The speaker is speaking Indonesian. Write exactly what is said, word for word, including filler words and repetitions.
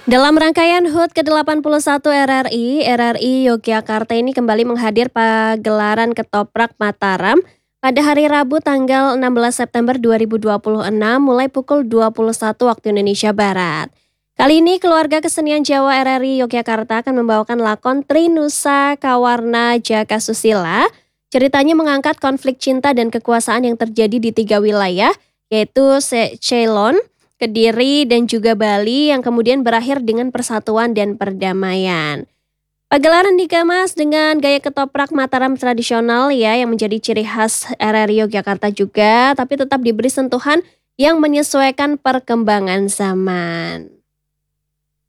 Dalam rangkaian H U T ke delapan puluh satu R R I, R R I Yogyakarta ini kembali menghadir pagelaran Ketoprak Mataram pada hari Rabu tanggal enam belas September dua ribu dua puluh enam mulai pukul dua puluh satu waktu Indonesia Barat. Kali ini keluarga kesenian Jawa R R I Yogyakarta akan membawakan lakon Trinusa Kawarna Jaka Susila. Ceritanya mengangkat konflik cinta dan kekuasaan yang terjadi di tiga wilayah, yaitu Ceylon, Kediri, dan juga Bali yang kemudian berakhir dengan persatuan dan perdamaian. Pagelaran dikemas dengan gaya ketoprak Mataram tradisional ya yang menjadi ciri khas R R I Yogyakarta juga, tapi tetap diberi sentuhan yang menyesuaikan perkembangan zaman.